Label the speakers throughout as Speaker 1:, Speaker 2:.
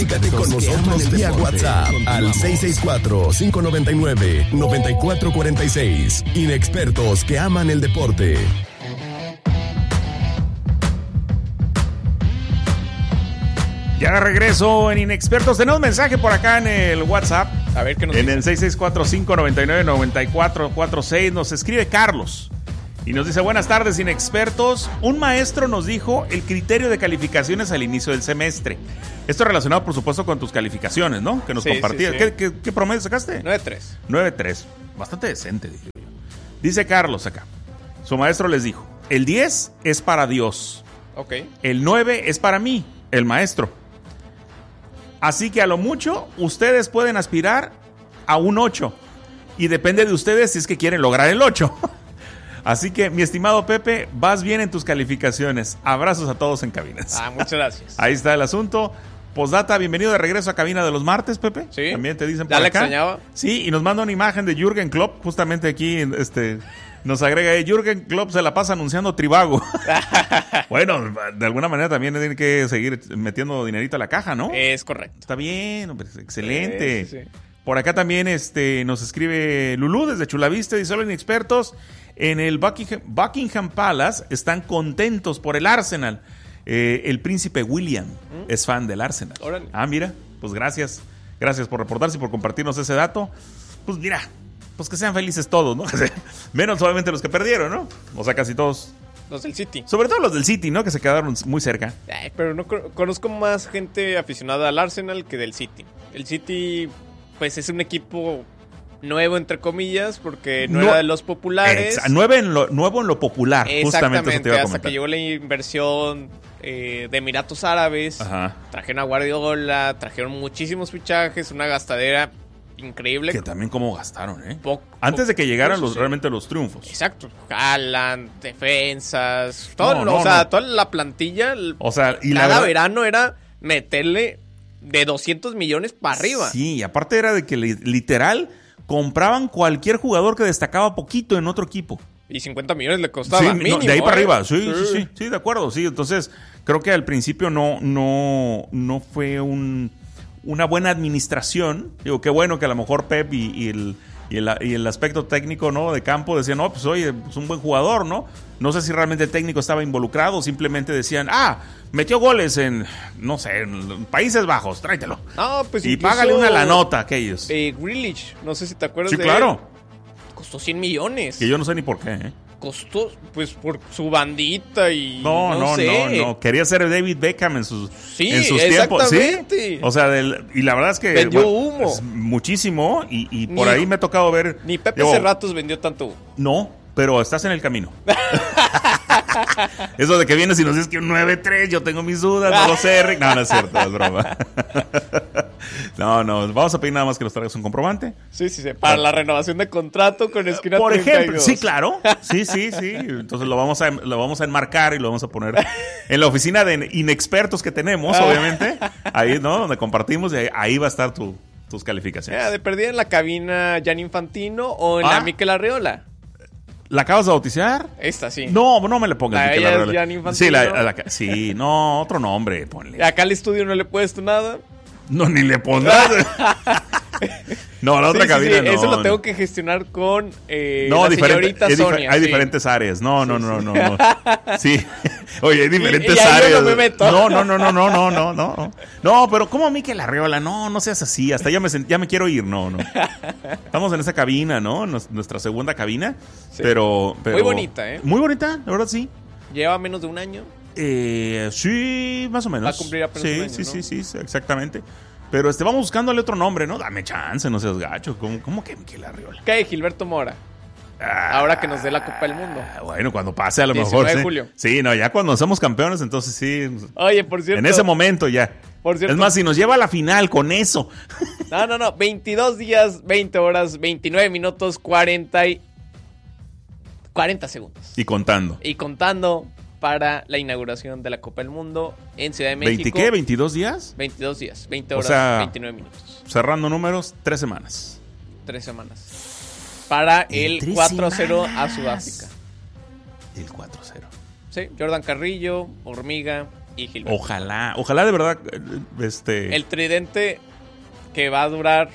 Speaker 1: Comunícate con nosotros vía WhatsApp al 664-599-9446. Inexpertos que aman el deporte.
Speaker 2: Ya de regreso en Inexpertos. Tenemos un mensaje por acá en el WhatsApp.
Speaker 3: A ver qué nos
Speaker 2: dice. En
Speaker 3: dice.
Speaker 2: el 664-599-9446 nos escribe Carlos. Y nos dice, buenas tardes, Inexpertos. Un maestro nos dijo el criterio de calificaciones al inicio del semestre. Esto relacionado, por supuesto, con tus calificaciones, ¿no? Que nos compartías.
Speaker 3: Sí.
Speaker 2: ¿Qué promedio sacaste?
Speaker 3: 9.3.
Speaker 2: 9.3. Bastante decente, dije yo. Dice Carlos acá. Su maestro les dijo, el 10 es para Dios.
Speaker 3: Ok.
Speaker 2: El 9 es para mí, el maestro. Así que a lo mucho, ustedes pueden aspirar a un 8. Y depende de ustedes si es que quieren lograr el 8. Así que, mi estimado Pepe, vas bien en tus calificaciones. Abrazos a todos en cabinas.
Speaker 3: Muchas gracias.
Speaker 2: Ahí está el asunto. Postdata, bienvenido de regreso a cabina de los martes, Pepe.
Speaker 3: Sí.
Speaker 2: También te dicen por
Speaker 3: ¿Ya la
Speaker 2: acá.
Speaker 3: extrañaba?
Speaker 2: Sí, y nos manda una imagen de Jürgen Klopp, justamente aquí, nos agrega ahí, Jürgen Klopp se la pasa anunciando Trivago. Bueno, de alguna manera también tiene que seguir metiendo dinerito a la caja, ¿no?
Speaker 3: Es correcto.
Speaker 2: Está bien, hombre, excelente.
Speaker 3: Sí.
Speaker 2: Por acá también nos escribe Lulú desde Chulavista, dice, hola, Inexpertos. En el Buckingham Palace están contentos por el Arsenal. El príncipe William es fan del Arsenal.
Speaker 3: Órale.
Speaker 2: Mira, pues gracias. Gracias por reportarse y por compartirnos ese dato. Pues mira, pues que sean felices todos, ¿no? Menos obviamente los que perdieron, ¿no? O sea, casi todos.
Speaker 3: Los del City.
Speaker 2: Sobre todo los del City, ¿no? Que se quedaron muy cerca.
Speaker 3: Pero no conozco más gente aficionada al Arsenal que del City. El City, pues es un equipo nuevo, entre comillas, porque no era de los populares.
Speaker 2: Nuevo en lo popular, justamente eso te iba a comentar.
Speaker 3: Hasta que llegó la inversión de Emiratos Árabes.
Speaker 2: Ajá.
Speaker 3: Trajeron a Guardiola, trajeron muchísimos fichajes, una gastadera increíble.
Speaker 2: Que también cómo gastaron, ¿eh? Antes de que llegaran realmente los triunfos.
Speaker 3: Exacto. Haaland, defensas, toda la plantilla. O sea, y cada verano era meterle de 200 millones para arriba.
Speaker 2: Sí, y aparte era de que literal compraban cualquier jugador que destacaba poquito en otro equipo.
Speaker 3: Y 50 millones le costaba.
Speaker 2: Sí,
Speaker 3: mínimo,
Speaker 2: de ahí para arriba. Sí, de acuerdo. Sí, entonces creo que al principio no fue una buena administración. Digo, qué bueno que a lo mejor Pep y el aspecto técnico, ¿no? De campo decían, no, pues oye, es un buen jugador, ¿no? No sé si realmente el técnico estaba involucrado, simplemente decían, metió goles en, no sé, en Países Bajos, tráetelo.
Speaker 3: No, pues
Speaker 2: y págale una la nota a aquellos.
Speaker 3: Grealish, no sé si te acuerdas de
Speaker 2: claro.
Speaker 3: él. Costó 100 millones.
Speaker 2: Que yo no sé ni por qué, ¿eh?
Speaker 3: Costó, pues, por su bandita y
Speaker 2: no
Speaker 3: sé.
Speaker 2: No. Quería ser David Beckham en sus
Speaker 3: tiempos.
Speaker 2: Sí, o sea, y la verdad es que
Speaker 3: vendió humo.
Speaker 2: Es muchísimo y por ahí me ha tocado ver.
Speaker 3: Ni Pepe Cerratos vendió tanto humo.
Speaker 2: No, pero estás en el camino. Eso de que vienes y nos dices que un 9-3, yo tengo mis dudas, no lo sé, Rick. No, es cierto, es broma. No, vamos a pedir nada más que nos traigas un comprobante.
Speaker 3: Sí, para la renovación de contrato con esquina
Speaker 2: por
Speaker 3: 32.
Speaker 2: ejemplo, sí, claro. Sí. Entonces lo vamos a enmarcar y lo vamos a poner en la oficina de inexpertos que tenemos, obviamente. Ahí, ¿no? Donde compartimos y ahí va a estar tus calificaciones.
Speaker 3: De perdida en la cabina Gianni Infantino o en la Mikel Arriola.
Speaker 2: ¿La acabas de bautizar?
Speaker 3: Esta, sí.
Speaker 2: No me le pongas
Speaker 3: Mikel Arriola.
Speaker 2: Sí, sí, no, otro nombre, ponle.
Speaker 3: Acá al estudio no le he puesto nada.
Speaker 2: No, ni le pondrás. No, la otra cabina no.
Speaker 3: Eso lo tengo que gestionar con
Speaker 2: la señorita Sonia. Hay diferentes áreas. No. Sí. Oye, hay diferentes áreas.
Speaker 3: Yo no me meto.
Speaker 2: No. No, pero ¿cómo Mikel Arriola? No seas así. Hasta ya me quiero ir. No. Estamos en esa cabina, ¿no? Nuestra segunda cabina. Sí. Pero
Speaker 3: muy bonita, ¿eh?
Speaker 2: Muy bonita, la verdad sí.
Speaker 3: Lleva menos de un año.
Speaker 2: Sí, más o menos.
Speaker 3: Va a cumplir apenas un año, ¿no?
Speaker 2: Sí, exactamente. Pero vamos buscándole otro nombre, ¿no? Dame chance, no seas gacho. ¿Cómo que Mikel Arriola?
Speaker 3: ¿Qué? Gilberto Mora. Ahora que nos dé la Copa del Mundo.
Speaker 2: Bueno, cuando pase a lo mejor.
Speaker 3: De julio.
Speaker 2: Sí, ya cuando somos campeones, entonces sí.
Speaker 3: Oye, por cierto.
Speaker 2: En ese momento ya.
Speaker 3: Por cierto.
Speaker 2: Es más, si nos lleva a la final con eso.
Speaker 3: No. 22 días, 20 horas, 29 minutos, 40 segundos.
Speaker 2: Y contando.
Speaker 3: Para la inauguración de la Copa del Mundo en Ciudad de México.
Speaker 2: ¿20 qué? ¿22 días?
Speaker 3: 22 días, 20 horas, 29 minutos.
Speaker 2: Cerrando números, 3 semanas.
Speaker 3: 3 semanas. Para el 4-0 a Sudáfrica.
Speaker 2: El 4-0.
Speaker 3: Sí, Jordan Carrillo, Hormiga, y Gilberto.
Speaker 2: Ojalá de verdad.
Speaker 3: El tridente que va a durar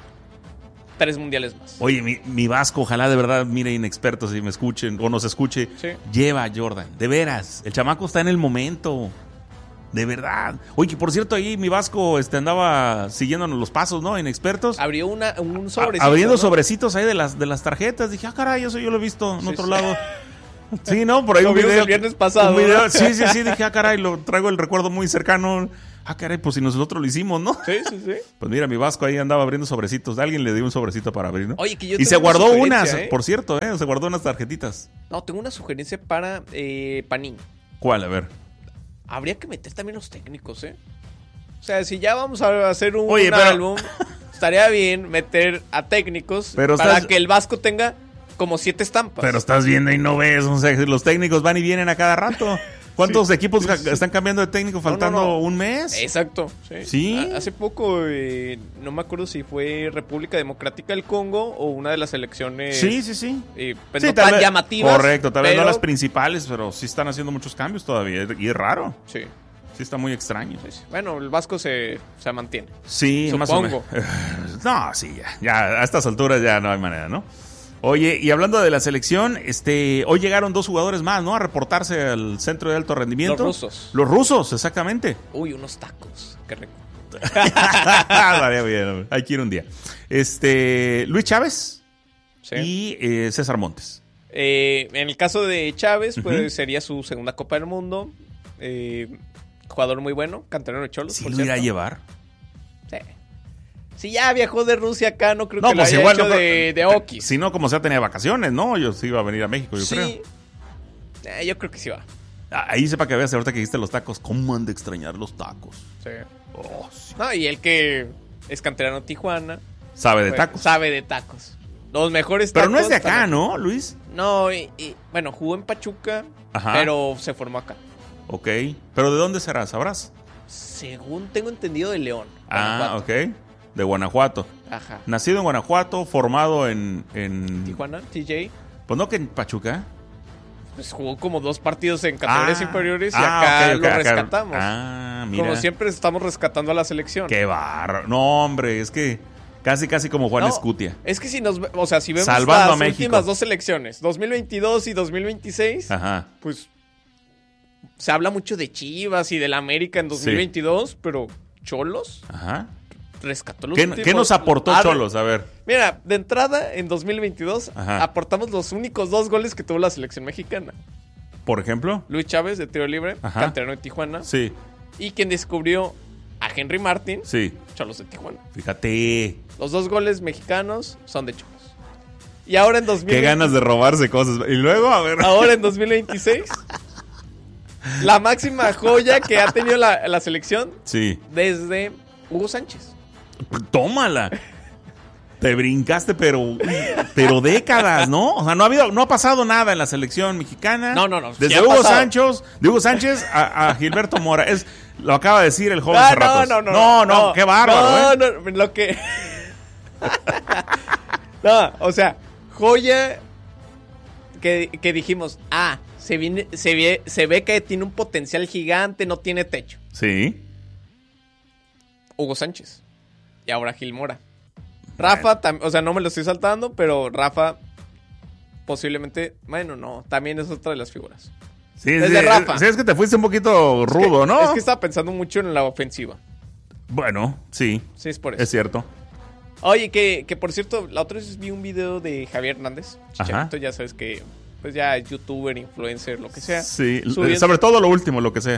Speaker 3: 3 mundiales más.
Speaker 2: Oye, mi Vasco, ojalá de verdad, mire, inexpertos, si me escuchen o nos escuche,
Speaker 3: Sí.
Speaker 2: lleva a Jordan. De veras, el chamaco está en el momento. De verdad. Oye, que por cierto, ahí mi Vasco andaba siguiéndonos los pasos, ¿no? Inexpertos.
Speaker 3: Abrió un sobrecito.
Speaker 2: Abriendo
Speaker 3: ¿no?
Speaker 2: sobrecitos ahí de las tarjetas. Dije, caray, eso yo lo he visto en
Speaker 3: Sí,
Speaker 2: otro
Speaker 3: sí.
Speaker 2: lado. Sí, ¿no? Por ahí
Speaker 3: Lo
Speaker 2: un
Speaker 3: vimos
Speaker 2: video.
Speaker 3: el viernes pasado,
Speaker 2: un video,
Speaker 3: ¿no?
Speaker 2: sí. Dije, caray, lo traigo el recuerdo muy cercano. Caray, pues si nosotros lo hicimos, ¿no?
Speaker 3: Sí.
Speaker 2: Pues mira, mi Vasco ahí andaba abriendo sobrecitos. Alguien le dio un sobrecito para abrir, ¿no?
Speaker 3: Oye, que yo
Speaker 2: y
Speaker 3: tengo
Speaker 2: se
Speaker 3: una
Speaker 2: guardó
Speaker 3: sugerencia,
Speaker 2: unas,
Speaker 3: ¿eh?
Speaker 2: por cierto, se guardó unas tarjetitas.
Speaker 3: No, tengo una sugerencia para Panini.
Speaker 2: ¿Cuál? A ver.
Speaker 3: Habría que meter también los técnicos, ¿eh? O sea, si ya vamos a hacer un
Speaker 2: Oye, pero-
Speaker 3: álbum, estaría bien meter a técnicos
Speaker 2: Pero
Speaker 3: para
Speaker 2: estás-
Speaker 3: que el Vasco tenga como 7 estampas.
Speaker 2: Pero estás viendo y no ves, o sea, los técnicos van y vienen a cada rato. ¿Cuántos equipos están cambiando de técnico faltando
Speaker 3: No.
Speaker 2: un mes?
Speaker 3: Exacto.
Speaker 2: Sí.
Speaker 3: Hace poco, no me acuerdo si fue República Democrática del Congo o una de las elecciones.
Speaker 2: Sí.
Speaker 3: Pues
Speaker 2: Sí,
Speaker 3: no
Speaker 2: tal
Speaker 3: tan
Speaker 2: vez-
Speaker 3: llamativas.
Speaker 2: Correcto, tal vez no
Speaker 3: pero-
Speaker 2: las principales, pero sí están haciendo muchos cambios todavía. Y es raro.
Speaker 3: Sí.
Speaker 2: Sí está muy extraño.
Speaker 3: Sí. Bueno, el Vasco se mantiene.
Speaker 2: Sí, más o menos.
Speaker 3: Supongo.
Speaker 2: No, sí, ya. A estas alturas ya no hay manera, ¿no? Oye, y hablando de la selección, hoy llegaron 2 jugadores más, ¿no? A reportarse al centro de alto rendimiento.
Speaker 3: Los rusos.
Speaker 2: Los rusos, exactamente.
Speaker 3: Uy, unos tacos. Qué rico.
Speaker 2: Estaría bien, hombre. Hay que ir un día. Luis Chávez
Speaker 3: Sí.
Speaker 2: y César Montes.
Speaker 3: En el caso de Chávez, pues
Speaker 2: Ujú.
Speaker 3: sería su segunda Copa del Mundo. Jugador muy bueno, canterano de Cholos.
Speaker 2: ¿Sí
Speaker 3: por
Speaker 2: lo irá a
Speaker 3: cierto.
Speaker 2: llevar?
Speaker 3: Sí. Si ya viajó de Rusia acá, no creo
Speaker 2: No,
Speaker 3: que
Speaker 2: pues
Speaker 3: lo haya
Speaker 2: igual
Speaker 3: hecho
Speaker 2: no,
Speaker 3: de Okis.
Speaker 2: Si no, como sea, tenía vacaciones, ¿no? Yo sí iba a venir a México, yo creo.
Speaker 3: Sí. Yo creo que sí va.
Speaker 2: Ahí sepa que veas ahorita que dijiste los tacos. ¿Cómo han de extrañar los tacos?
Speaker 3: Sí.
Speaker 2: Oh, sí.
Speaker 3: No, y el que es canterano de Tijuana.
Speaker 2: Sabe de
Speaker 3: pues,
Speaker 2: tacos.
Speaker 3: Sabe de tacos. Los mejores tacos.
Speaker 2: Pero no es de acá,
Speaker 3: están aquí.
Speaker 2: ¿no, Luis?
Speaker 3: No, bueno, jugó en Pachuca,
Speaker 2: Ajá.
Speaker 3: pero se formó acá.
Speaker 2: Ok. ¿Pero de dónde será? ¿Sabrás?
Speaker 3: Según tengo entendido, de León.
Speaker 2: Ah,
Speaker 3: Guanajuato.
Speaker 2: ok. De Guanajuato.
Speaker 3: Ajá.
Speaker 2: Nacido en Guanajuato, formado en...
Speaker 3: Tijuana, TJ.
Speaker 2: Pues no que en Pachuca.
Speaker 3: Pues jugó como 2 partidos en categorías inferiores y
Speaker 2: ok,
Speaker 3: acá
Speaker 2: ok,
Speaker 3: lo
Speaker 2: acá.
Speaker 3: rescatamos.
Speaker 2: Ah, mira.
Speaker 3: Como siempre estamos rescatando a la selección.
Speaker 2: Qué barro. No, hombre, es que casi como Juan
Speaker 3: No,
Speaker 2: Escutia.
Speaker 3: Es que si si vemos
Speaker 2: Salvando a
Speaker 3: las
Speaker 2: México.
Speaker 3: últimas 2 selecciones, 2022 y 2026,
Speaker 2: Ajá.
Speaker 3: pues se habla mucho de Chivas y del América en 2022, pero Cholos
Speaker 2: Ajá.
Speaker 3: rescató los
Speaker 2: ¿Qué
Speaker 3: últimos.
Speaker 2: nos aportó Cholos? A ver.
Speaker 3: Mira, de entrada, en 2022
Speaker 2: Ajá.
Speaker 3: aportamos los únicos 2 goles que tuvo la selección mexicana.
Speaker 2: Por ejemplo.
Speaker 3: Luis Chávez, de tiro libre,
Speaker 2: Ajá.
Speaker 3: canterano de Tijuana.
Speaker 2: Sí,
Speaker 3: Y quien descubrió a Henry Martin,
Speaker 2: sí.
Speaker 3: Cholos de Tijuana.
Speaker 2: Fíjate.
Speaker 3: Los 2 goles mexicanos son de Cholos. Y ahora en 2020,
Speaker 2: Qué ganas de robarse cosas. Y luego, a ver.
Speaker 3: ahora en 2026, la máxima joya que ha tenido la selección
Speaker 2: Sí.
Speaker 3: desde Hugo Sánchez.
Speaker 2: Tómala. Te brincaste, pero décadas, ¿no? O sea, no ha pasado nada en la selección mexicana.
Speaker 3: No.
Speaker 2: Desde
Speaker 3: Sí ha
Speaker 2: Hugo
Speaker 3: pasado.
Speaker 2: Sánchez a Gilberto Mora. Lo acaba de decir el joven hace ratos.
Speaker 3: No,
Speaker 2: qué bárbaro, ¿eh?
Speaker 3: No, lo que... No, o sea, joya que dijimos, se ve que tiene un potencial gigante, no tiene techo.
Speaker 2: Sí.
Speaker 3: Hugo Sánchez. Y ahora Gil Mora. Rafa, o sea, no me lo estoy saltando, pero Rafa posiblemente, bueno, no, también es otra de las figuras.
Speaker 2: Sí,
Speaker 3: Desde Rafa.
Speaker 2: Sí, es que te fuiste un poquito rudo, ¿no?
Speaker 3: Es que estaba pensando mucho en la ofensiva.
Speaker 2: Bueno, sí,
Speaker 3: Sí, es por eso.
Speaker 2: es cierto.
Speaker 3: Oye, que por cierto, la otra vez vi un video de Javier Hernández. Chicharito, ya sabes que pues ya es youtuber, influencer, lo que sea.
Speaker 2: Sí,
Speaker 3: Subiendo-
Speaker 2: sobre todo lo último, lo que sea.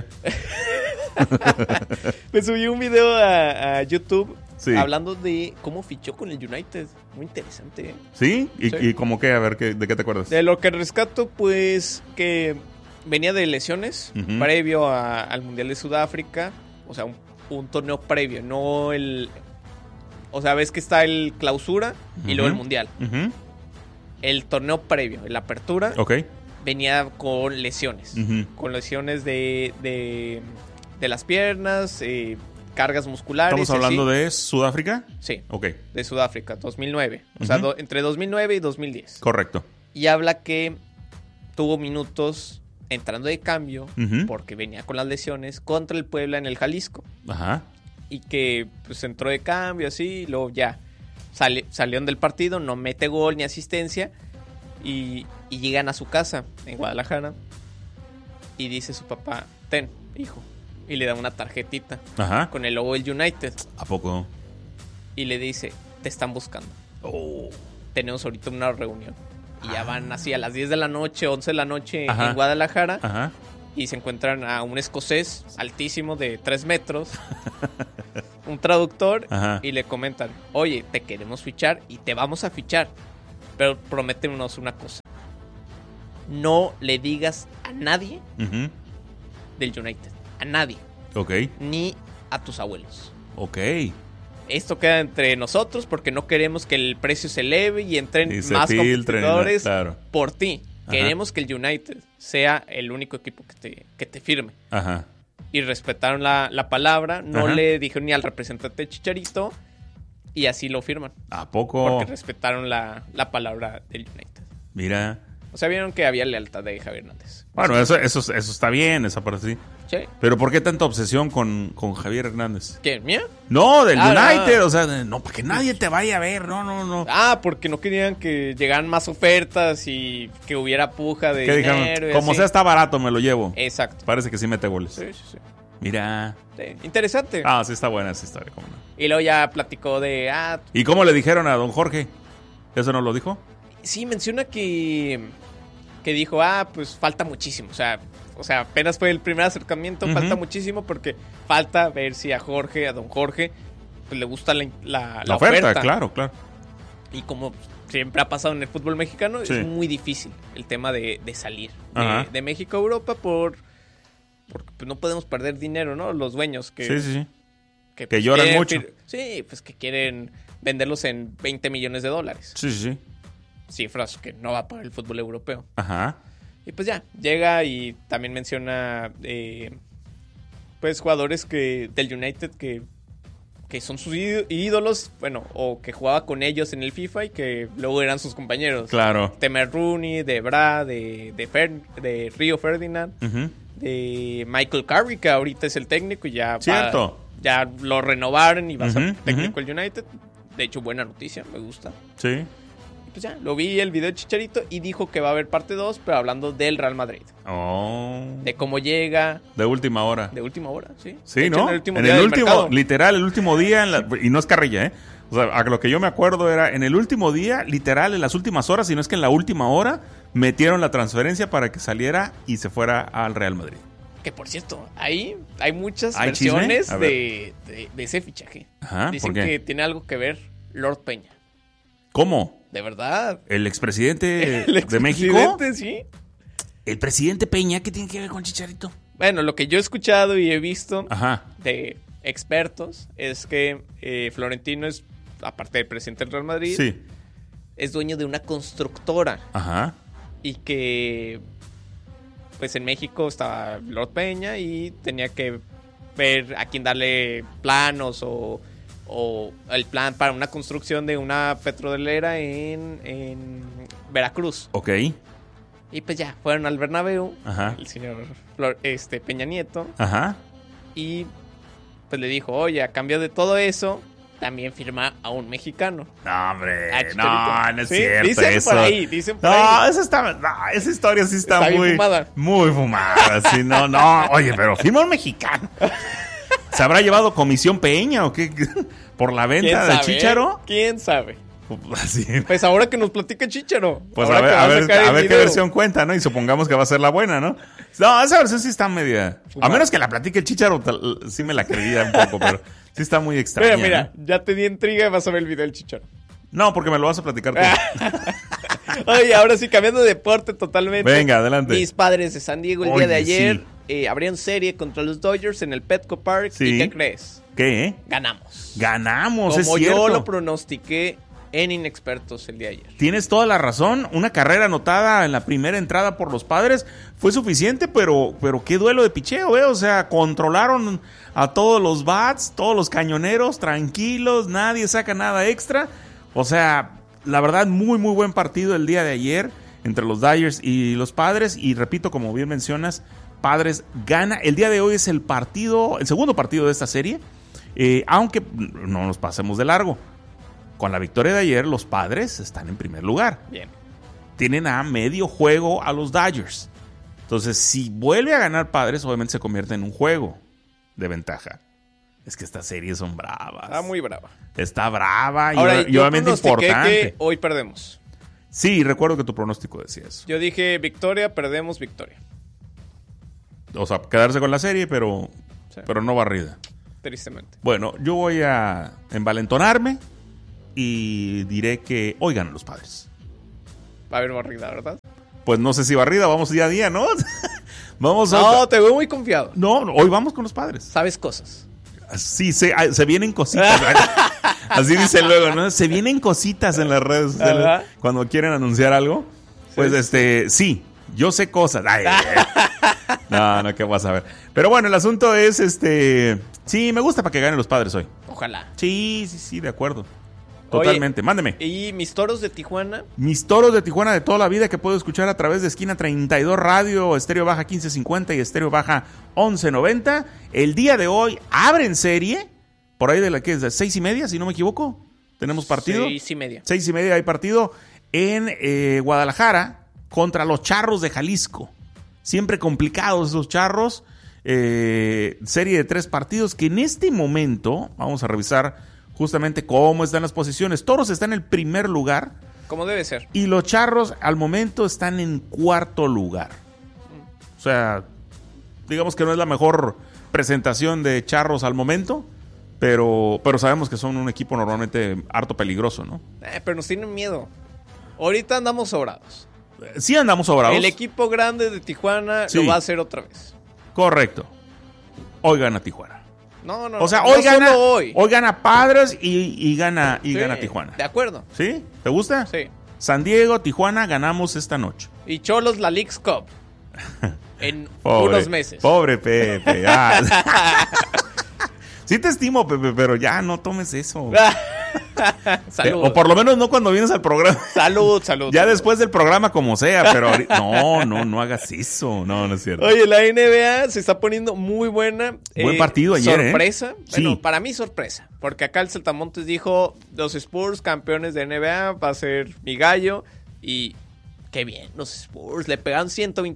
Speaker 3: Me subí un video a YouTube
Speaker 2: Sí.
Speaker 3: hablando de cómo fichó con el United. Muy interesante, ¿eh?
Speaker 2: ¿Sí? ¿Y,
Speaker 3: Sí.
Speaker 2: y como qué? A ver, ¿de qué te acuerdas?
Speaker 3: De lo que rescato, pues, que venía de lesiones
Speaker 2: Ujú.
Speaker 3: previo al Mundial de Sudáfrica. O sea, un torneo previo, no el... O sea, ves que está el clausura y luego el
Speaker 2: Ujú.
Speaker 3: Mundial.
Speaker 2: Ujú.
Speaker 3: El torneo previo, la apertura,
Speaker 2: Ok.
Speaker 3: venía con lesiones.
Speaker 2: Ujú.
Speaker 3: Con lesiones de las piernas, cargas musculares.
Speaker 2: ¿Estamos hablando de Sudáfrica?
Speaker 3: Sí,
Speaker 2: Ok,
Speaker 3: de Sudáfrica, 2009. O sea,
Speaker 2: Ujú.
Speaker 3: entre 2009 y 2010.
Speaker 2: correcto.
Speaker 3: Y habla que tuvo minutos entrando de cambio, porque venía con las lesiones, contra el Puebla en el Jalisco.
Speaker 2: Ajá.
Speaker 3: Y que pues entró de cambio así, y luego ya salieron del partido, no mete gol ni asistencia, y llegan a su casa en Guadalajara, y dice su papá, ten, hijo, y le da una tarjetita con el logo del United.
Speaker 2: ¿A poco?
Speaker 3: Y le dice, te están buscando.
Speaker 2: Oh.
Speaker 3: Tenemos ahorita una reunión. Y ya van así a las 10 de la noche, 11 de la noche en Guadalajara.
Speaker 2: Ajá.
Speaker 3: Y se encuentran a un escocés altísimo de 3 metros, un traductor, y le comentan, oye, te queremos fichar y te vamos a fichar, pero prométenos una cosa. No le digas a nadie del United. A nadie.
Speaker 2: Ok.
Speaker 3: Ni a tus abuelos.
Speaker 2: Ok.
Speaker 3: Esto queda entre nosotros porque no queremos que el precio se eleve y entren
Speaker 2: Y se
Speaker 3: más
Speaker 2: filtren,
Speaker 3: competidores
Speaker 2: claro.
Speaker 3: por ti.
Speaker 2: Ajá.
Speaker 3: Queremos que el United sea el único equipo que te firme.
Speaker 2: Ajá.
Speaker 3: Y respetaron la palabra, no
Speaker 2: Ajá.
Speaker 3: le dijeron ni al representante de Chicharito y así lo firman.
Speaker 2: ¿A poco?
Speaker 3: Porque respetaron la palabra del United.
Speaker 2: Mira.
Speaker 3: O sea, vieron que había lealtad de Javier Hernández.
Speaker 2: Bueno, eso está bien, esa parte sí.
Speaker 3: Sí.
Speaker 2: Pero ¿por qué tanta obsesión con Javier Hernández?
Speaker 3: ¿Qué? ¿Mía?
Speaker 2: No, del United.
Speaker 3: No.
Speaker 2: O sea, no, para que nadie te vaya a ver. No.
Speaker 3: Porque no querían que llegaran más ofertas y que hubiera puja de
Speaker 2: ¿Qué
Speaker 3: dinero.
Speaker 2: dijeron?
Speaker 3: Y
Speaker 2: Como
Speaker 3: así.
Speaker 2: sea, está barato, me lo llevo.
Speaker 3: Exacto.
Speaker 2: Parece que sí mete goles.
Speaker 3: Sí.
Speaker 2: Mira.
Speaker 3: Sí, interesante.
Speaker 2: Sí está buena esa historia, cómo no.
Speaker 3: Y luego ya platicó de...
Speaker 2: ¿Y cómo le dijeron a don Jorge? ¿Eso no lo dijo?
Speaker 3: Sí, menciona que dijo, pues falta muchísimo. O sea, apenas fue el primer acercamiento, falta muchísimo porque falta ver si a don Jorge, pues le gusta la oferta.
Speaker 2: Claro.
Speaker 3: Y como siempre ha pasado en el fútbol mexicano,
Speaker 2: Sí.
Speaker 3: es muy difícil el tema de salir de México a Europa porque pues no podemos perder dinero, ¿no? Los dueños que...
Speaker 2: Sí.
Speaker 3: Que
Speaker 2: Que lloran
Speaker 3: quieren
Speaker 2: mucho.
Speaker 3: Sí, pues que quieren venderlos en $20 millones.
Speaker 2: Sí.
Speaker 3: Cifras que no va para el fútbol europeo.
Speaker 2: Ajá.
Speaker 3: Y pues ya, llega y también menciona pues jugadores del United que son sus ídolos, bueno, o que jugaba con ellos en el FIFA y que luego eran sus compañeros.
Speaker 2: Claro.
Speaker 3: Temer Rooney, de Bra, de Río Ferdinand, de Michael Carrick, que ahorita es el técnico y ya ya lo renovaron y va a ser técnico el United. De hecho, buena noticia, me gusta.
Speaker 2: Sí.
Speaker 3: Pues ya, lo vi el video de Chicharito y dijo que va a haber parte 2, pero hablando del Real Madrid.
Speaker 2: Oh.
Speaker 3: De cómo llega.
Speaker 2: De última hora.
Speaker 3: De última hora, sí.
Speaker 2: Sí,
Speaker 3: De hecho,
Speaker 2: ¿no?
Speaker 3: En el último
Speaker 2: en
Speaker 3: día
Speaker 2: el
Speaker 3: del
Speaker 2: último,
Speaker 3: mercado.
Speaker 2: literal, el último día, y no es carrilla, ¿eh? O sea, a lo que yo me acuerdo era, en el último día, literal, en las últimas horas, si no es que en la última hora, metieron la transferencia para que saliera y se fuera al Real Madrid.
Speaker 3: Que por cierto, ahí hay muchas
Speaker 2: ¿Hay
Speaker 3: versiones
Speaker 2: chisme? A
Speaker 3: de ese fichaje.
Speaker 2: Ajá,
Speaker 3: Dicen
Speaker 2: ¿por qué?
Speaker 3: que tiene algo que ver Lord Peña.
Speaker 2: ¿Cómo?
Speaker 3: De verdad.
Speaker 2: ¿El expresidente
Speaker 3: El
Speaker 2: de México?
Speaker 3: expresidente, sí.
Speaker 2: ¿El presidente Peña? ¿Qué tiene que ver con Chicharito?
Speaker 3: Bueno, lo que yo he escuchado y he visto
Speaker 2: Ajá.
Speaker 3: de expertos es que Florentino es, aparte del presidente del Real Madrid,
Speaker 2: Sí.
Speaker 3: es dueño de una constructora.
Speaker 2: Ajá.
Speaker 3: Y que pues en México estaba Lord Peña y tenía que ver a quién darle planos o el plan para una construcción de una petrolera en Veracruz.
Speaker 2: Ok.
Speaker 3: Y pues ya, fueron al Bernabéu,
Speaker 2: Ajá.
Speaker 3: el señor Peña Nieto,
Speaker 2: Ajá.
Speaker 3: y pues le dijo, oye, a cambio de todo eso, también firma a un mexicano.
Speaker 2: No, hombre.
Speaker 3: A Chicharito.
Speaker 2: No es
Speaker 3: Sí,
Speaker 2: cierto
Speaker 3: dicen
Speaker 2: eso.
Speaker 3: por ahí, dicen por
Speaker 2: No,
Speaker 3: ahí.
Speaker 2: esa historia sí está
Speaker 3: Está bien
Speaker 2: muy
Speaker 3: fumada.
Speaker 2: Muy fumada, sí, no. Oye, pero firma un mexicano. ¿Se habrá llevado comisión Peña o qué? ¿Por la
Speaker 3: ¿Quién
Speaker 2: venta de
Speaker 3: sabe,
Speaker 2: Chícharo?
Speaker 3: ¿Quién sabe?
Speaker 2: Así.
Speaker 3: Pues ahora que nos platica Chícharo.
Speaker 2: Pues
Speaker 3: ahora que va
Speaker 2: a ver
Speaker 3: sacar el
Speaker 2: qué
Speaker 3: video.
Speaker 2: versión cuenta, ¿no? Y supongamos que va a ser la buena, ¿no? No, esa versión sí está media.
Speaker 3: Fumada.
Speaker 2: A menos que la platique el Chícharo, sí me la creía un poco, pero sí está muy extraña.
Speaker 3: Mira,
Speaker 2: ¿no?
Speaker 3: ya te di intriga y vas a ver el video del Chícharo.
Speaker 2: No, porque me lo vas a platicar tú.
Speaker 3: Oye, ahora sí, cambiando de deporte totalmente.
Speaker 2: Venga, adelante.
Speaker 3: Mis Padres de San Diego el
Speaker 2: Oye,
Speaker 3: día de ayer abrieron serie contra los Dodgers en el Petco Park.
Speaker 2: Sí.
Speaker 3: ¿Y qué crees?
Speaker 2: ¿Qué?
Speaker 3: Ganamos.
Speaker 2: Ganamos, es
Speaker 3: Como
Speaker 2: cierto.
Speaker 3: yo lo pronostiqué en Inexpertos el día de ayer.
Speaker 2: Tienes toda la razón. Una carrera anotada en la primera entrada por los Padres fue suficiente, pero qué duelo de picheo, ¿eh? O sea, controlaron a todos los bats, todos los cañoneros, tranquilos, nadie saca nada extra. O sea, la verdad, muy, muy buen partido el día de ayer. entre los Dyers y los Padres. Y repito, como bien mencionas, Padres gana. El día de hoy es el segundo partido de esta serie. Aunque no nos pasemos de largo. Con la victoria de ayer, los Padres están en primer lugar.
Speaker 3: Bien.
Speaker 2: Tienen a medio juego a los Dodgers. Entonces, si vuelve a ganar Padres, obviamente se convierte en un juego de ventaja. Es que estas series son bravas.
Speaker 3: Está muy brava.
Speaker 2: Está brava
Speaker 3: Ahora,
Speaker 2: y obviamente importante.
Speaker 3: Que hoy perdemos.
Speaker 2: Sí, recuerdo que tu pronóstico decía eso.
Speaker 3: Yo dije victoria, perdemos, victoria.
Speaker 2: O sea, quedarse con la serie, pero no barrida.
Speaker 3: Tristemente.
Speaker 2: Bueno, yo voy a envalentonarme y diré que hoy ganan los Padres.
Speaker 3: Va a haber barrida, ¿verdad?
Speaker 2: Pues no sé si barrida, vamos día a día, ¿no?
Speaker 3: Te veo muy confiado.
Speaker 2: No, hoy vamos con los Padres.
Speaker 3: Sabes cosas.
Speaker 2: Sí, se vienen cositas. Así dice luego, ¿no? Se vienen cositas en las redes sociales cuando quieren anunciar algo. Pues sí, yo sé cosas. Ay. No, ¿qué vas a ver? Pero bueno, el asunto es, sí, me gusta para que ganen los Padres hoy.
Speaker 3: Ojalá.
Speaker 2: Sí, de acuerdo. Totalmente, mándeme.
Speaker 3: ¿Y mis Toros de Tijuana?
Speaker 2: Mis Toros de Tijuana de toda la vida que puedo escuchar a través de Esquina 32 Radio, Estéreo Baja 1550 y Estéreo Baja 1190. El día de hoy abren serie, por ahí de la que es de 6:30, si no me equivoco. Tenemos partido.
Speaker 3: 6:30.
Speaker 2: 6:30 hay partido en Guadalajara contra los Charros de Jalisco. Siempre complicados esos Charros. Serie de 3 partidos que en este momento vamos a revisar justamente cómo están las posiciones. Toros está en el primer lugar.
Speaker 3: Como debe ser.
Speaker 2: Y los Charros al momento están en cuarto lugar. O sea, digamos que no es la mejor presentación de Charros al momento, pero sabemos que son un equipo normalmente harto peligroso, ¿no?
Speaker 3: Pero nos tienen miedo. Ahorita andamos sobrados.
Speaker 2: Sí andamos sobrados.
Speaker 3: El equipo grande de Tijuana lo va a hacer otra vez.
Speaker 2: Correcto. Hoy gana Tijuana.
Speaker 3: No.
Speaker 2: O sea,
Speaker 3: no
Speaker 2: hoy gana Padres y gana Tijuana.
Speaker 3: De acuerdo.
Speaker 2: ¿Sí? ¿Te gusta?
Speaker 3: Sí.
Speaker 2: San Diego, Tijuana, ganamos esta noche.
Speaker 3: Y Cholos la Leagues Cup. En unos meses.
Speaker 2: Pobre Pepe. Sí te estimo, Pepe, pero ya no tomes eso.
Speaker 3: Salud.
Speaker 2: O por lo menos no cuando vienes al programa.
Speaker 3: Salud.
Speaker 2: Ya después del programa como sea, pero no hagas eso. No es cierto.
Speaker 3: Oye, la NBA se está poniendo muy buena.
Speaker 2: Buen partido ayer,
Speaker 3: sorpresa. Bueno,
Speaker 2: sí.
Speaker 3: Para mí sorpresa. Porque acá el Saltamontes dijo, los Spurs campeones de NBA, va a ser mi gallo. Y qué bien, los Spurs le pegaron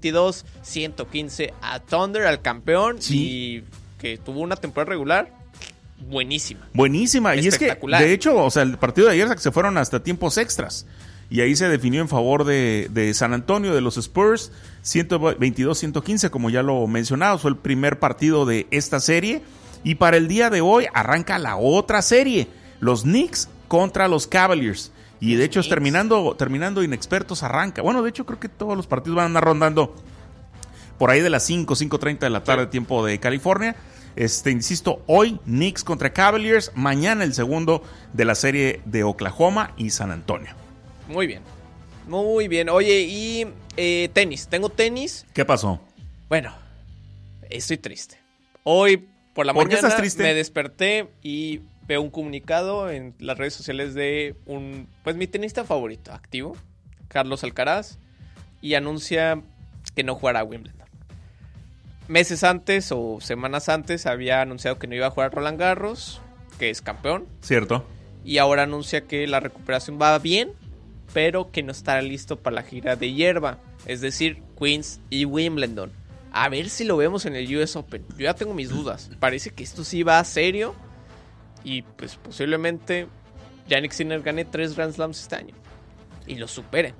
Speaker 3: 122-115 a Thunder, al campeón.
Speaker 2: Sí.
Speaker 3: Y que tuvo una temporada regular buenísima.
Speaker 2: Y es que, de hecho, o sea, el partido de ayer se fueron hasta tiempos extras. Y ahí se definió en favor de San Antonio, de los Spurs, 122-115, como ya lo mencionaba. Fue el primer partido de esta serie. Y para el día de hoy arranca la otra serie, los Knicks contra los Cavaliers. Y de hecho, es terminando inexpertos arranca. Bueno, de hecho, creo que todos los partidos van a andar rondando por ahí de las 5:30 de la tarde, tiempo de California. Insisto, hoy Knicks contra Cavaliers, mañana el segundo de la serie de Oklahoma y San Antonio.
Speaker 3: Muy bien. Oye, y tenis. Tengo tenis.
Speaker 2: ¿Qué pasó?
Speaker 3: Bueno, estoy triste. Hoy por la mañana
Speaker 2: estás triste?
Speaker 3: Me desperté y veo un comunicado en las redes sociales de mi tenista favorito, activo, Carlos Alcaraz, y anuncia que no jugará a Wimbledon. Meses antes o semanas antes había anunciado que no iba a jugar Roland Garros, que es campeón.
Speaker 2: Cierto.
Speaker 3: Y ahora anuncia que la recuperación va bien, pero que no estará listo para la gira de hierba. Es decir, Queens y Wimbledon. A ver si lo vemos en el US Open. Yo ya tengo mis dudas. Parece que esto sí va a serio. Y pues posiblemente Jannik Sinner gane 3 Grand Slams este año. Y lo supere.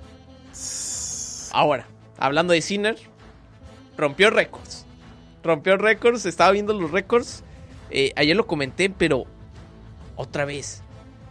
Speaker 3: Ahora, hablando de Sinner, rompió récords. Estaba viendo los récords. Ayer lo comenté, pero otra vez.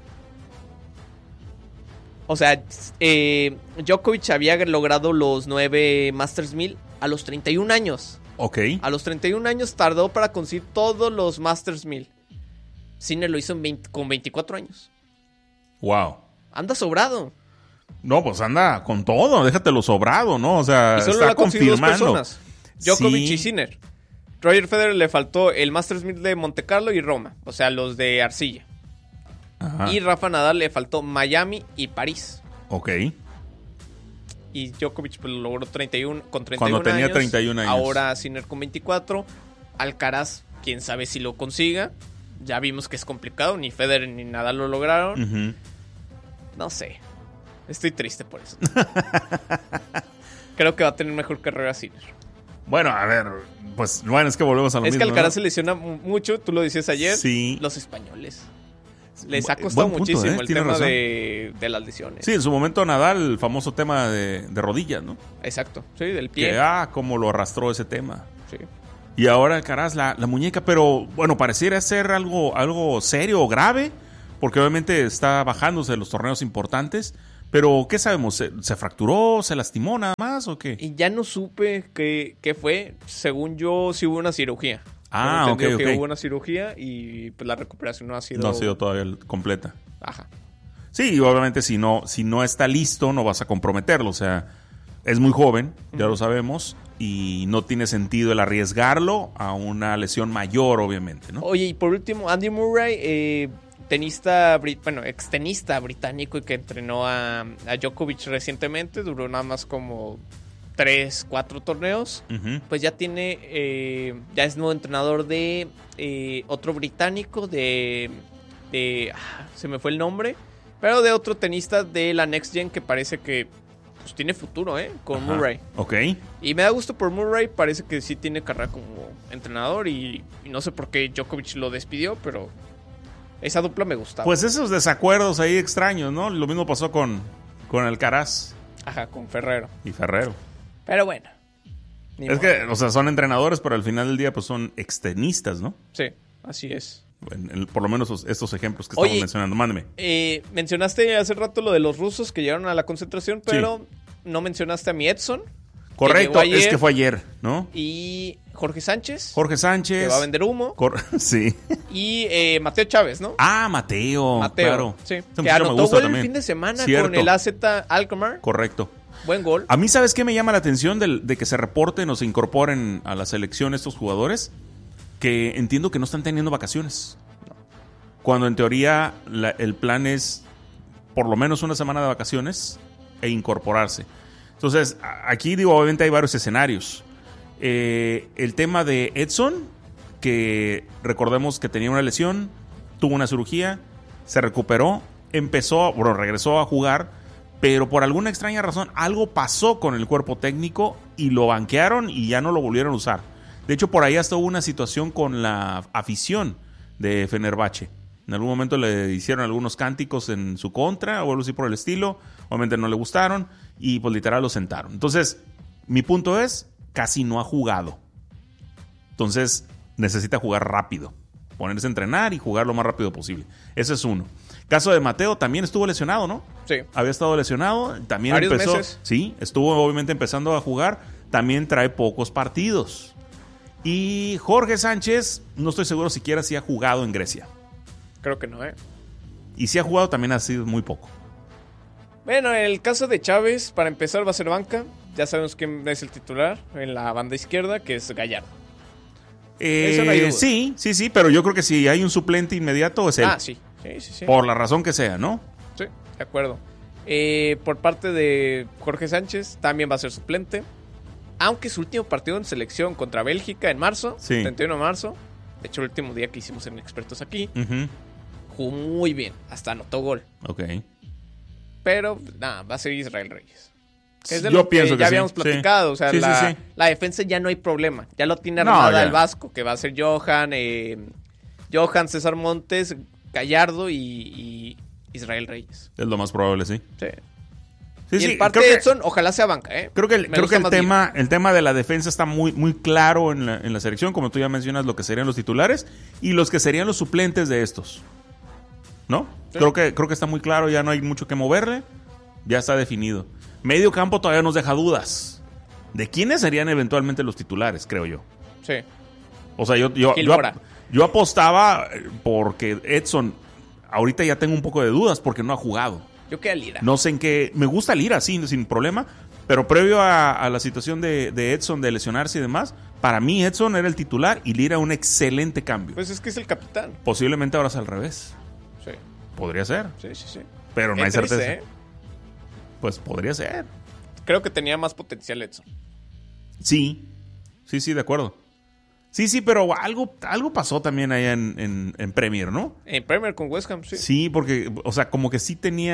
Speaker 3: O sea, Djokovic había logrado los 9 Masters 1000 a los 31 años.
Speaker 2: Ok.
Speaker 3: A los 31 años tardó para conseguir todos los Masters 1000. Sinner lo hizo con 24 años.
Speaker 2: Wow.
Speaker 3: Anda sobrado.
Speaker 2: No, pues anda con todo, déjatelo sobrado, ¿no? O sea,
Speaker 3: y solo
Speaker 2: está
Speaker 3: lo ha conseguido
Speaker 2: confirmando.
Speaker 3: 2 personas. Djokovic y Sinner. Roger Federer le faltó el Masters 1000 de Monte Carlo y Roma, o sea, los de arcilla.
Speaker 2: Ajá.
Speaker 3: Y Rafa Nadal le faltó Miami y París.
Speaker 2: Ok.
Speaker 3: Y Djokovic pues, lo logró con 31
Speaker 2: Cuando tenía
Speaker 3: años.
Speaker 2: 31 años.
Speaker 3: Ahora Sinner con 24. Alcaraz, quién sabe si lo consiga. Ya vimos que es complicado. Ni Federer ni Nadal lo lograron.
Speaker 2: Uh-huh.
Speaker 3: No sé. Estoy triste por eso. Creo que va a tener mejor carrera Sinner.
Speaker 2: Bueno, a ver, pues bueno, es que volvemos a lo mismo.
Speaker 3: Es que Alcaraz
Speaker 2: ¿no?
Speaker 3: se lesiona mucho, tú lo decías ayer.
Speaker 2: Sí.
Speaker 3: Los españoles. Les ha costado muchísimo el tema de las lesiones.
Speaker 2: Sí, en su momento Nadal, el famoso tema de rodillas, ¿no?
Speaker 3: Exacto, sí, del pie.
Speaker 2: Cómo lo arrastró ese tema.
Speaker 3: Sí.
Speaker 2: Y ahora Alcaraz, la muñeca, pero bueno, pareciera ser algo serio o grave, porque obviamente está bajándose de los torneos importantes. Pero, ¿qué sabemos? ¿Se fracturó? ¿Se lastimó nada más o qué?
Speaker 3: Y ya no supe qué fue. Según yo, sí hubo una cirugía.
Speaker 2: Ok.
Speaker 3: Que hubo una cirugía y pues la recuperación no ha sido...
Speaker 2: No ha sido todavía completa.
Speaker 3: Ajá.
Speaker 2: Sí, y obviamente si no está listo, no vas a comprometerlo. O sea, es muy joven, ya lo sabemos, y no tiene sentido el arriesgarlo a una lesión mayor, obviamente, ¿no?
Speaker 3: Oye, y por último, Andy Murray, extenista británico y que entrenó a Djokovic recientemente, duró nada más como 3-4 torneos,
Speaker 2: Uh-huh.
Speaker 3: pues ya tiene, ya es nuevo entrenador de otro británico, se me fue el nombre, pero de otro tenista de la Next Gen que parece que pues tiene futuro, con
Speaker 2: Ajá.
Speaker 3: Murray.
Speaker 2: Ok.
Speaker 3: Y me da gusto por Murray, parece que sí tiene carrera como entrenador y no sé por qué Djokovic lo despidió, pero esa dupla me gustaba.
Speaker 2: Pues esos desacuerdos ahí extraños, ¿no? Lo mismo pasó con Alcaraz
Speaker 3: Ajá, con Ferrero.
Speaker 2: y Ferrero.
Speaker 3: Pero bueno.
Speaker 2: Es que, o sea, son entrenadores, pero al final del día pues son extenistas, ¿no?
Speaker 3: Sí, así es.
Speaker 2: Por lo menos estos ejemplos que estamos mencionando. Mándeme.
Speaker 3: Mencionaste hace rato lo de los rusos que llegaron a la concentración, pero no mencionaste a mi Edson.
Speaker 2: Correcto, es que fue ayer, ¿no?
Speaker 3: Y Jorge Sánchez.
Speaker 2: Que
Speaker 3: va a vender humo.
Speaker 2: Sí.
Speaker 3: Y Mateo Chávez, ¿no?
Speaker 2: Mateo, claro.
Speaker 3: Sí.
Speaker 2: Ese
Speaker 3: Que anotó gol el
Speaker 2: también.
Speaker 3: fin de semana
Speaker 2: Cierto.
Speaker 3: con el AZ Alkmaar.
Speaker 2: Correcto.
Speaker 3: Buen gol.
Speaker 2: A mí, ¿sabes qué me llama la atención de que se reporten o se incorporen a la selección estos jugadores? Que entiendo que no están teniendo vacaciones. Cuando en teoría el plan es por lo menos una semana de vacaciones e incorporarse. Entonces, aquí digo, obviamente hay varios escenarios. El tema de Edson, que recordemos que tenía una lesión, tuvo una cirugía, se recuperó, regresó a jugar, pero por alguna extraña razón algo pasó con el cuerpo técnico y lo banquearon y ya no lo volvieron a usar. De hecho, por ahí hasta hubo una situación con la afición de Fenerbahce. En algún momento le hicieron algunos cánticos en su contra o algo así por el estilo. Obviamente no le gustaron y pues literal lo sentaron. Entonces, mi punto es, casi no ha jugado. Entonces, necesita jugar rápido. Ponerse a entrenar y jugar lo más rápido posible. Ese es uno. Caso de Mateo, también estuvo lesionado, ¿no?
Speaker 3: Sí.
Speaker 2: Había estado lesionado. También
Speaker 3: varios
Speaker 2: empezó.
Speaker 3: meses.
Speaker 2: Sí, estuvo obviamente empezando a jugar. También trae pocos partidos. Y Jorge Sánchez, no estoy seguro siquiera si ha jugado en Grecia.
Speaker 3: Creo que no,
Speaker 2: Y si ha jugado también ha sido muy poco.
Speaker 3: Bueno, en el caso de Chávez, para empezar va a ser banca. Ya sabemos quién es el titular en la banda izquierda, que es Gallardo. Eso no hay duda.
Speaker 2: Sí, pero yo creo que si hay un suplente inmediato es él.
Speaker 3: Sí.
Speaker 2: Por la razón que sea, ¿no?
Speaker 3: Sí, de acuerdo. Por parte de Jorge Sánchez, también va a ser suplente. Aunque su último partido en selección contra Bélgica en marzo, 31 de marzo, de hecho el último día que hicimos en Expertos aquí, jugó muy bien, hasta anotó gol.
Speaker 2: Ok.
Speaker 3: Pero va a ser Israel Reyes. Es de
Speaker 2: yo
Speaker 3: lo
Speaker 2: pienso
Speaker 3: que ya
Speaker 2: sí.
Speaker 3: habíamos platicado. O sea, la defensa ya no hay problema. Ya lo tiene armada el Vasco, que va a ser Johan, César Montes, Gallardo y Israel Reyes.
Speaker 2: Es lo más probable, sí.
Speaker 3: Y en parte de Edson, ojalá sea banca,
Speaker 2: Creo que el tema de la defensa está muy, muy claro en la selección, como tú ya mencionas, lo que serían los titulares y los que serían los suplentes de estos. ¿No? Sí. Creo que está muy claro, ya no hay mucho que moverle, ya está definido. Medio campo todavía nos deja dudas de quiénes serían eventualmente los titulares, creo yo.
Speaker 3: Sí.
Speaker 2: O sea, yo apostaba porque Edson, ahorita ya tengo un poco de dudas porque no ha jugado.
Speaker 3: Yo quedé a Lira.
Speaker 2: No sé en qué. Me gusta Lira, sí, sin problema. Pero previo a la situación de Edson, de lesionarse y demás, para mí Edson era el titular y Lira un excelente cambio.
Speaker 3: Pues es que es el capitán.
Speaker 2: Posiblemente ahora es al revés.
Speaker 3: Sí.
Speaker 2: Podría ser.
Speaker 3: Sí.
Speaker 2: Pero no hay certeza.
Speaker 3: Triste,
Speaker 2: Pues podría ser.
Speaker 3: creo que tenía más potencial Edson.
Speaker 2: Sí, de acuerdo. Sí, pero algo pasó también allá en Premier, ¿no?
Speaker 3: En Premier con West Ham, sí.
Speaker 2: Sí, porque, o sea, como que sí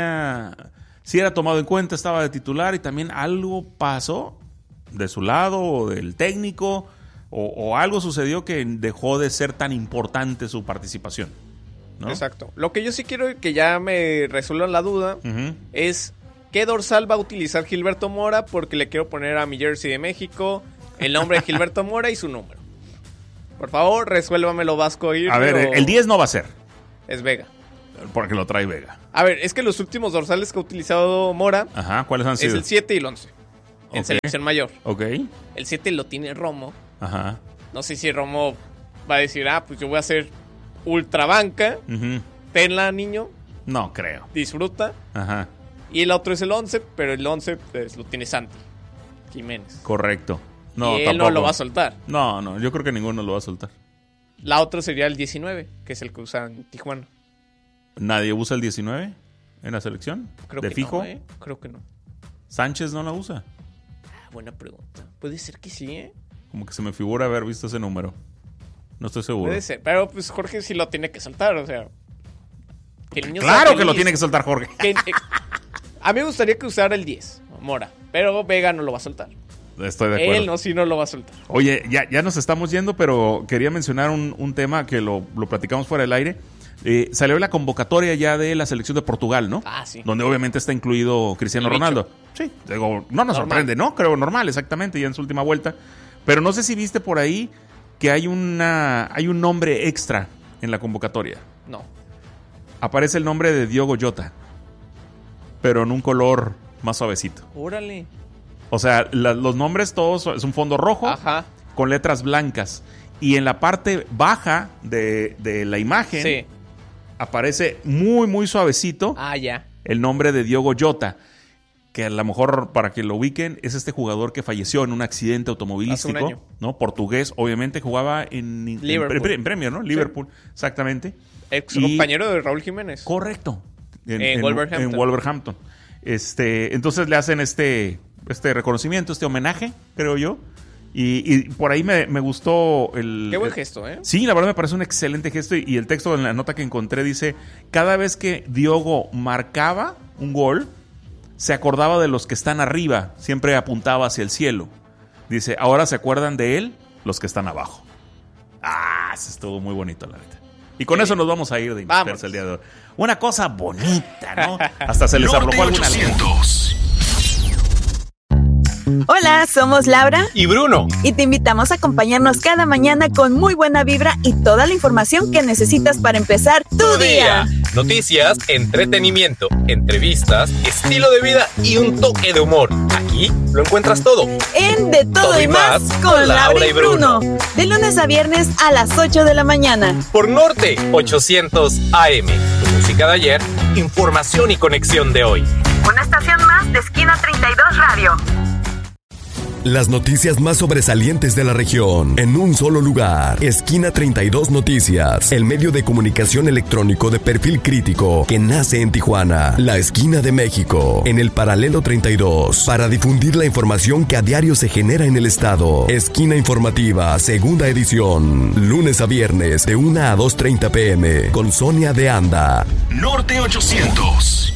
Speaker 2: era tomado en cuenta, estaba de titular y también algo pasó de su lado o del técnico o algo sucedió que dejó de ser tan importante su participación, ¿no?
Speaker 3: Exacto. Lo que yo sí quiero que ya me resuelvan la duda es qué dorsal va a utilizar Gilberto Mora, porque le quiero poner a mi jersey de México el nombre de Gilberto Mora y su número. Por favor, resuélvamelo, Vasco.
Speaker 2: A ver, el 10 no va a ser.
Speaker 3: Es Vega.
Speaker 2: Porque lo trae Vega.
Speaker 3: A ver, es que los últimos dorsales que ha utilizado Mora...
Speaker 2: Ajá, ¿cuáles han sido?
Speaker 3: Es el 7 y el 11. En selección mayor.
Speaker 2: Ok.
Speaker 3: El 7 lo tiene Romo.
Speaker 2: Ajá.
Speaker 3: No sé si Romo va a decir, pues yo voy a hacer ultra banca. Tenla, niño.
Speaker 2: No creo.
Speaker 3: Disfruta.
Speaker 2: Ajá.
Speaker 3: Y el otro es el 11, pero el 11 pues, lo tiene Santi Jiménez.
Speaker 2: Correcto. No,
Speaker 3: y él
Speaker 2: tampoco.
Speaker 3: no lo va a soltar.
Speaker 2: No, yo creo que ninguno lo va a soltar.
Speaker 3: La otra sería el 19, que es el que usa en Tijuana.
Speaker 2: ¿Nadie usa el 19 en la selección?
Speaker 3: Creo
Speaker 2: ¿De
Speaker 3: que
Speaker 2: fijo?
Speaker 3: No, Creo que no.
Speaker 2: ¿Sánchez no la usa?
Speaker 3: Buena pregunta. Puede ser que sí, ¿eh?
Speaker 2: Como que se me figura haber visto ese número. No estoy seguro.
Speaker 3: Puede ser, pero pues Jorge sí lo tiene que soltar, o sea... Que el niño
Speaker 2: claro que lo tiene que soltar Jorge.
Speaker 3: A mí me gustaría que usara el 10, Mora, pero Vega no lo va a soltar.
Speaker 2: Estoy de acuerdo.
Speaker 3: Él no lo va a soltar.
Speaker 2: Oye, ya nos estamos yendo, pero quería mencionar un tema que lo platicamos fuera del aire. Salió la convocatoria ya de la selección de Portugal, ¿no?
Speaker 3: Sí.
Speaker 2: Donde obviamente está incluido Cristiano Ronaldo. Sí, digo, no nos sorprende, ¿no? Creo normal, exactamente, ya en su última vuelta. Pero no sé si viste por ahí que hay un nombre extra en la convocatoria.
Speaker 3: No.
Speaker 2: Aparece el nombre de Diogo Jota, pero en un color más suavecito.
Speaker 3: Órale.
Speaker 2: O sea, los nombres todos es un fondo rojo.
Speaker 3: Ajá.
Speaker 2: Con letras blancas. Y en la parte baja de la imagen aparece muy, muy suavecito
Speaker 3: ya.
Speaker 2: el nombre de Diogo Jota, que a lo mejor, para que lo ubiquen, es este jugador que falleció en un accidente automovilístico.
Speaker 3: Hace un año.
Speaker 2: ¿No? Portugués, obviamente, jugaba en Premier, ¿no? Liverpool, exactamente.
Speaker 3: Ex compañero de Raúl Jiménez.
Speaker 2: Correcto.
Speaker 3: En Wolverhampton.
Speaker 2: En Wolverhampton. Entonces le hacen este reconocimiento, este homenaje, creo yo. Y por ahí me gustó
Speaker 3: Qué buen gesto, ¿eh?
Speaker 2: Sí, la verdad me parece un excelente gesto. Y el texto en la nota que encontré dice: cada vez que Diogo marcaba un gol, se acordaba de los que están arriba. Siempre apuntaba hacia el cielo. Dice, ahora se acuerdan de él los que están abajo. Eso estuvo muy bonito, la neta. Y con eso nos vamos a ir de Indispersa el día de hoy. Una cosa bonita, ¿no? Hasta se les aflojó alguna lengua.
Speaker 4: Hola, somos Laura
Speaker 5: y Bruno.
Speaker 4: Y te invitamos a acompañarnos cada mañana con muy buena vibra y toda la información que necesitas para empezar tu día.
Speaker 5: Noticias, entretenimiento, entrevistas, estilo de vida y un toque de humor. Aquí lo encuentras todo.
Speaker 4: En De Todo y Más con Laura y Bruno. De lunes a viernes a las 8 de la mañana.
Speaker 5: Por Norte 800 AM. Tu música de ayer, información y conexión de hoy.
Speaker 4: Una estación más de Esquina 32 Radio.
Speaker 1: Las noticias más sobresalientes de la región en un solo lugar. Esquina 32 Noticias, el medio de comunicación electrónico de perfil crítico que nace en Tijuana, la esquina de México, en el paralelo 32, para difundir la información que a diario se genera en el estado. Esquina Informativa, segunda edición, lunes a viernes de 1 a 2:30 p.m. con Sonia de Anda.
Speaker 6: Norte 800.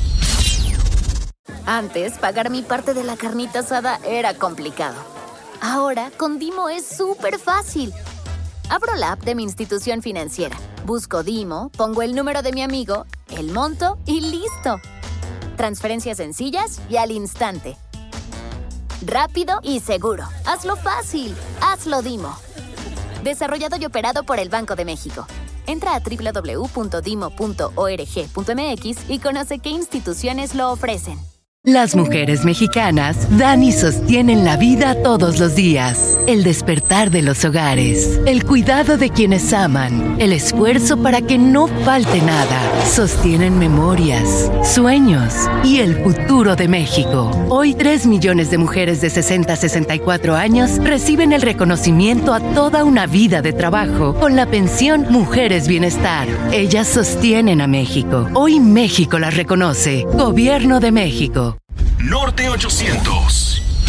Speaker 7: Antes, pagar mi parte de la carnita asada era complicado. Ahora, con Dimo es súper fácil. Abro la app de mi institución financiera, busco Dimo, pongo el número de mi amigo, el monto y ¡listo! Transferencias sencillas y al instante. Rápido y seguro. Hazlo fácil. Hazlo Dimo. Desarrollado y operado por el Banco de México. Entra a www.dimo.org.mx y conoce qué instituciones lo ofrecen.
Speaker 8: Las mujeres mexicanas dan y sostienen la vida todos los días. El despertar de los hogares, el cuidado de quienes aman, el esfuerzo para que no falte nada. Sostienen memorias, sueños y el futuro de México. Hoy 3 millones de mujeres de 60 a 64 años reciben el reconocimiento a toda una vida de trabajo con la pensión Mujeres Bienestar. Ellas sostienen a México. Hoy México las reconoce. Gobierno de México.
Speaker 6: Norte 800.